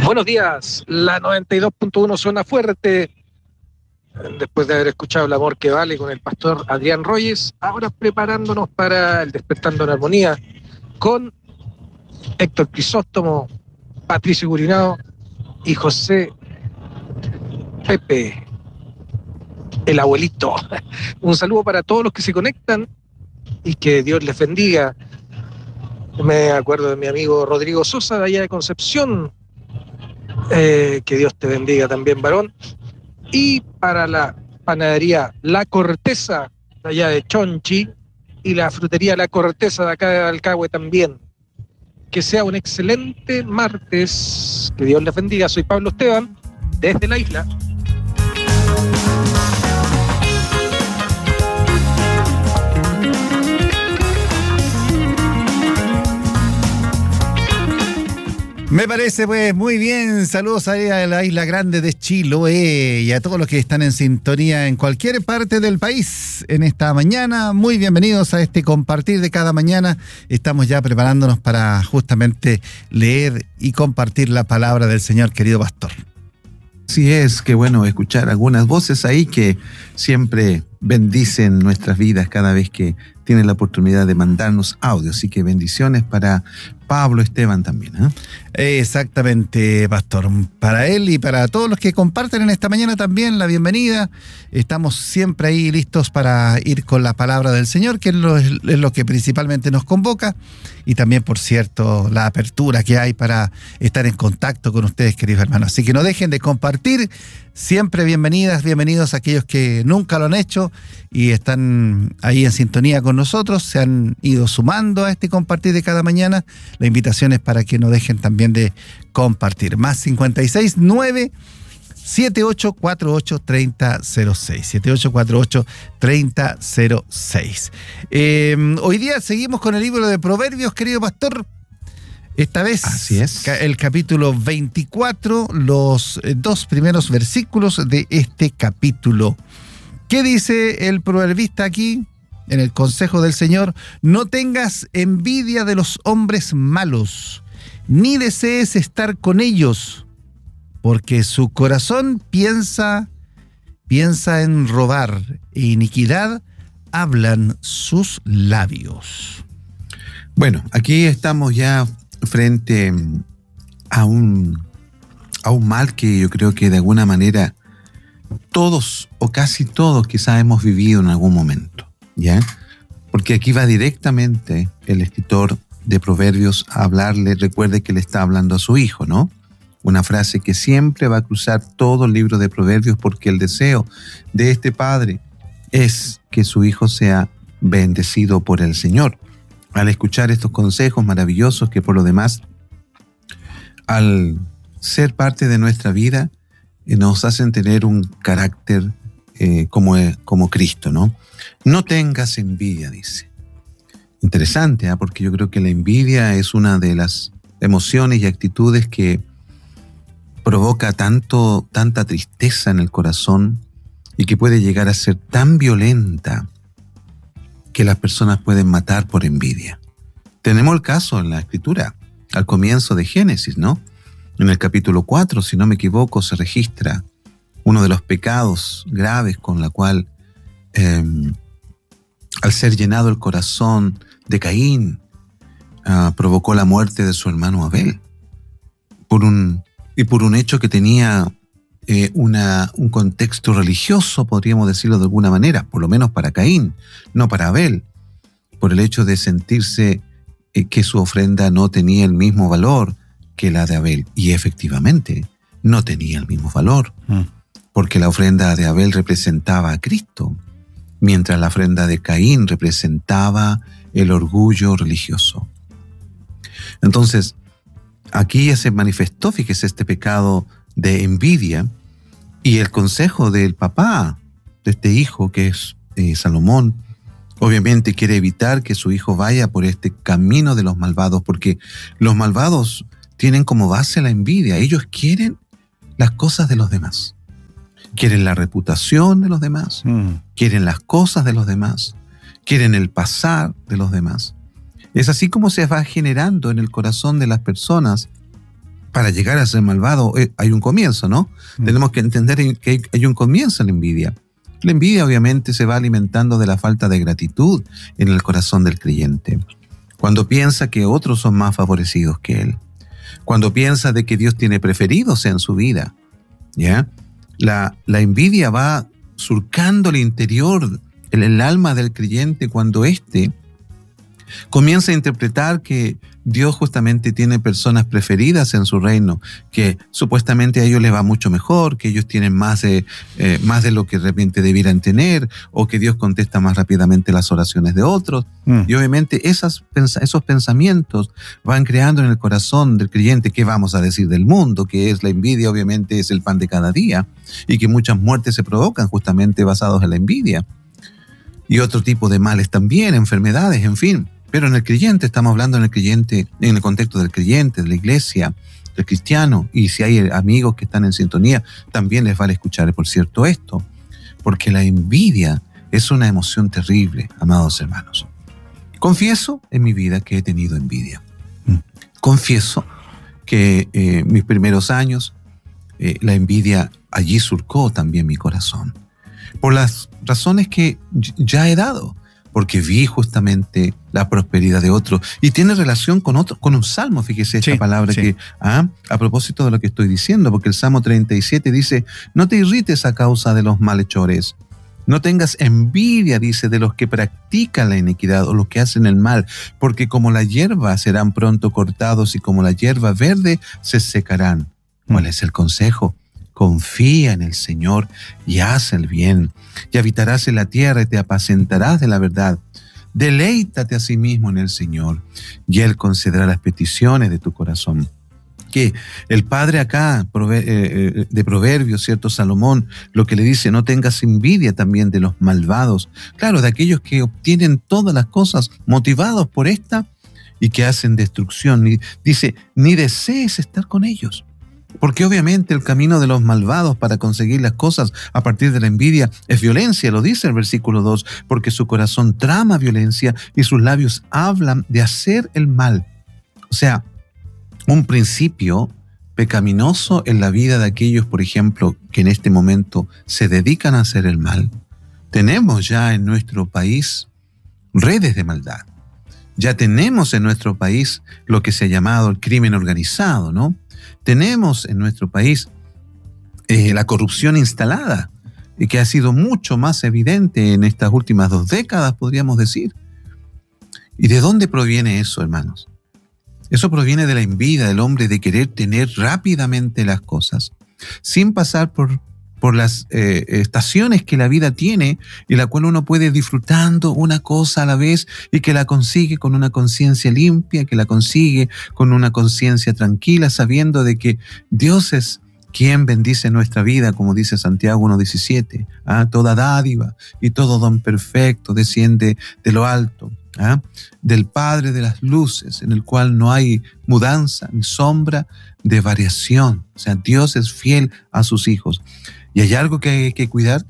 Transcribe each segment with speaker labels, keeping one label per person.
Speaker 1: Buenos días, la 92.1 suena fuerte. Después de haber escuchado El Amor que Vale con el pastor Adrián Royes, ahora preparándonos para el Despertando en Armonía con Héctor Crisóstomo, Patricio Gurinao y José Pepe, el abuelito. Un saludo para todos los que se conectan y que Dios les bendiga. Me acuerdo de mi amigo Rodrigo Sosa de allá de Concepción. Que Dios te bendiga también, varón. Y para la panadería La Corteza, de allá de Chonchi, y la frutería La Corteza de acá de Alcagüe también. Que sea un excelente martes. Que Dios les bendiga. Soy Pablo Esteban, desde la isla.
Speaker 2: Me parece pues muy bien. Saludos ahí a la isla grande de Chiloé y a todos los que están en sintonía en cualquier parte del país en esta mañana. Muy bienvenidos a este compartir de cada mañana. Estamos ya preparándonos para justamente leer y compartir la palabra del Señor, querido pastor.
Speaker 3: Así es, qué bueno escuchar algunas voces ahí que siempre bendicen nuestras vidas cada vez que tienen la oportunidad de mandarnos audios. Así que bendiciones para Pablo Esteban también, ¿eh?
Speaker 2: Exactamente, pastor. Para él y para todos los que comparten en esta mañana también la bienvenida. Estamos siempre ahí listos para ir con la palabra del Señor, que es lo que principalmente nos convoca. Y también, por cierto, la apertura que hay para estar en contacto con ustedes, queridos hermanos. Así que no dejen de compartir. Siempre bienvenidas, bienvenidos a aquellos que nunca lo han hecho y están ahí en sintonía con nosotros, se han ido sumando a este compartir de cada mañana. La invitación es para que no dejen también de compartir. Más 56 9 7848 3006. 7848 3006. Hoy día seguimos con el libro de Proverbios, querido pastor. Esta vez,
Speaker 3: así es,
Speaker 2: el capítulo 24, los dos primeros versículos de este capítulo. ¿Qué dice el proverbista aquí en el consejo del Señor? No tengas envidia de los hombres malos, ni desees estar con ellos, porque su corazón piensa en robar, e iniquidad hablan sus labios.
Speaker 3: Bueno, aquí estamos ya frente a un mal que yo creo que de alguna manera todos o casi todos quizás hemos vivido en algún momento, ¿ya? Porque aquí va directamente el escritor de Proverbios a hablarle, recuerde que le está hablando a su hijo, ¿no? Una frase que siempre va a cruzar todo el libro de Proverbios, porque el deseo de este padre es que su hijo sea bendecido por el Señor. Al escuchar estos consejos maravillosos que por lo demás, al ser parte de nuestra vida, nos hacen tener un carácter como Cristo, ¿no? No tengas envidia, dice. Interesante, porque yo creo que la envidia es una de las emociones y actitudes que provoca tanta tristeza en el corazón y que puede llegar a ser tan violenta que las personas pueden matar por envidia. Tenemos el caso en la Escritura, al comienzo de Génesis, ¿no? En el capítulo 4, si no me equivoco, se registra uno de los pecados graves con la cual, al ser llenado el corazón de Caín, provocó la muerte de su hermano Abel, por un hecho que tenía un contexto religioso, podríamos decirlo de alguna manera, por lo menos para Caín, no para Abel, por el hecho de sentirse que su ofrenda no tenía el mismo valor que la de Abel. Y efectivamente, no tenía el mismo valor, porque la ofrenda de Abel representaba a Cristo, mientras la ofrenda de Caín representaba el orgullo religioso. Entonces, aquí ya se manifestó, fíjese, este pecado de envidia. Y el consejo del papá de este hijo, que es Salomón, obviamente quiere evitar que su hijo vaya por este camino de los malvados, porque los malvados tienen como base la envidia. Ellos quieren las cosas de los demás. Quieren la reputación de los demás, quieren las cosas de los demás, quieren el pasar de los demás. Es así como se va generando en el corazón de las personas para llegar a ser malvado hay un comienzo, ¿no? Tenemos que entender que hay un comienzo en la envidia. La envidia obviamente se va alimentando de la falta de gratitud en el corazón del creyente. Cuando piensa que otros son más favorecidos que él. Cuando piensa de que Dios tiene preferidos en su vida. ¿Ya? La envidia va surcando el interior, el alma del creyente cuando éste comienza a interpretar que Dios justamente tiene personas preferidas en su reino, que supuestamente a ellos les va mucho mejor, que ellos tienen más de lo que de repente debieran tener, o que Dios contesta más rápidamente las oraciones de otros. Y obviamente esos pensamientos van creando en el corazón del creyente, ¿qué vamos a decir del mundo? Que es la envidia, obviamente es el pan de cada día, y que muchas muertes se provocan justamente basados en la envidia. Y otro tipo de males también, enfermedades, en fin. Pero en el creyente, estamos hablando en el creyente, en el contexto del creyente, de la iglesia, del cristiano, y si hay amigos que están en sintonía, también les vale escuchar, por cierto, esto, porque la envidia es una emoción terrible, amados hermanos. Confieso en mi vida que he tenido envidia. Confieso que mis primeros años, la envidia allí surcó también mi corazón, por las razones que ya he dado. Porque vi justamente la prosperidad de otro. Y tiene relación con un salmo, fíjese esta palabra que, a propósito de lo que estoy diciendo, porque el Salmo 37 dice, no te irrites a causa de los malhechores. No tengas envidia, dice, de los que practican la iniquidad o los que hacen el mal, porque como la hierba serán pronto cortados y como la hierba verde se secarán. ¿Cuál es el consejo? Confía en el Señor y haz el bien, y habitarás en la tierra y te apacentarás de la verdad. Deleítate a sí mismo en el Señor, y Él concederá las peticiones de tu corazón. Que el padre acá, de Proverbios, ¿cierto? Salomón, lo que le dice, no tengas envidia también de los malvados. Claro, de aquellos que obtienen todas las cosas motivados por esta y que hacen destrucción. Dice, ni desees estar con ellos. Porque obviamente el camino de los malvados para conseguir las cosas a partir de la envidia es violencia, lo dice el versículo 2, porque su corazón trama violencia y sus labios hablan de hacer el mal. O sea, un principio pecaminoso en la vida de aquellos, por ejemplo, que en este momento se dedican a hacer el mal. Tenemos ya en nuestro país redes de maldad. Ya tenemos en nuestro país lo que se ha llamado el crimen organizado, ¿no? Tenemos en nuestro país la corrupción instalada y que ha sido mucho más evidente en estas últimas 2 décadas, podríamos decir. ¿Y de dónde proviene eso, hermanos? Eso proviene de la envidia del hombre de querer tener rápidamente las cosas, sin pasar por las estaciones que la vida tiene y la cual uno puede ir disfrutando una cosa a la vez y que la consigue con una conciencia limpia, que la consigue con una conciencia tranquila, sabiendo de que Dios es quien bendice nuestra vida, como dice Santiago 1:17. Toda dádiva y todo don perfecto desciende de lo alto, del Padre de las luces, en el cual no hay mudanza ni sombra de variación. O sea, Dios es fiel a sus hijos. Y hay algo que hay que cuidar,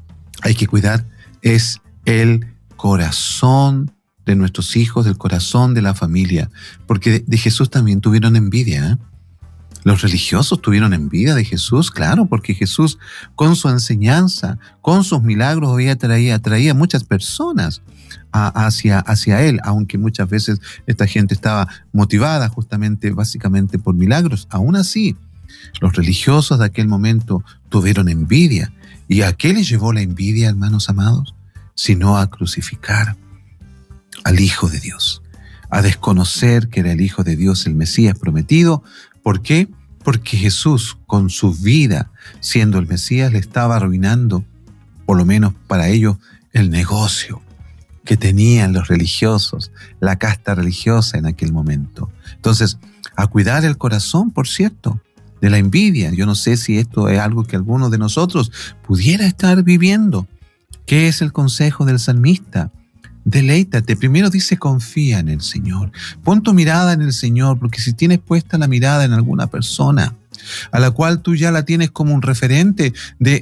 Speaker 3: es el corazón de nuestros hijos, el corazón de la familia, porque de Jesús también tuvieron envidia. Los religiosos tuvieron envidia de Jesús, claro, porque Jesús con su enseñanza, con sus milagros, hoy atraía muchas personas hacia Él, aunque muchas veces esta gente estaba motivada justamente, básicamente por milagros. Aún así, los religiosos de aquel momento tuvieron envidia. ¿Y a qué les llevó la envidia, hermanos amados? Sino a crucificar al Hijo de Dios, a desconocer que era el Hijo de Dios, el Mesías prometido. ¿Por qué? Porque Jesús, con su vida, siendo el Mesías, le estaba arruinando, por lo menos para ellos, el negocio que tenían los religiosos, la casta religiosa en aquel momento. Entonces, a cuidar el corazón, por cierto, de la envidia. Yo no sé si esto es algo que alguno de nosotros pudiera estar viviendo. ¿Qué es el consejo del salmista? Deleítate. Primero dice, confía en el Señor. Pon tu mirada en el Señor, porque si tienes puesta la mirada en alguna persona, a la cual tú ya la tienes como un referente de